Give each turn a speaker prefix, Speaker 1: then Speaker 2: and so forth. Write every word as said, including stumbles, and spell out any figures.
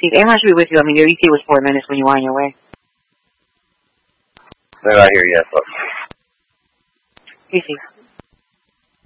Speaker 1: Steve. Amron should be with you. I mean, your E T was four minutes when you were on your way.
Speaker 2: They're not here yet, though.
Speaker 1: Easy.